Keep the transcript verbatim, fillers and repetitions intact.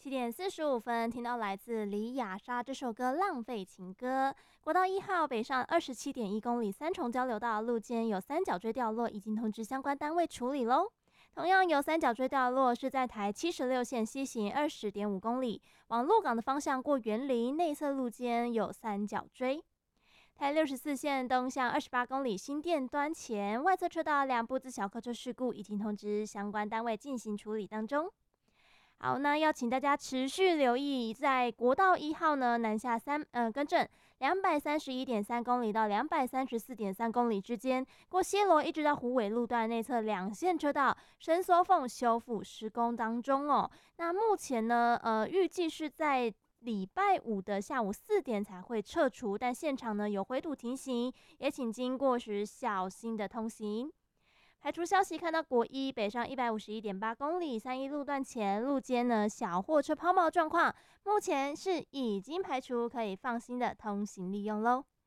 七点四十五分，听到来自李雅莎这首歌《浪费情歌》。国道一号北上二十七点一公里三重交流道路肩有三角锥掉落，已经通知相关单位处理喽。同样有三角锥掉落，是在台七十六线西行二十点五公里，往鹿港的方向过园林内侧路肩有三角锥。台六十四线东向二十八公里新店端前外侧车道两部自小客车事故，已经通知相关单位进行处理当中。好，那要请大家持续留意，在国道一号呢南下三呃更正两百三十一点三公里到两百三十四点三公里之间，过西螺一直到虎尾路段内侧两线车道伸缩缝修复施工当中哦。那目前呢，呃，预计是在礼拜五的下午四点才会撤除，但现场呢有灰度停行，也请经过时小心的通行。排除消息，看到国一北上一百五十一点八公里，三一路段前路间呢小货车抛锚状况，目前是已经排除，可以放心的通行利用喽。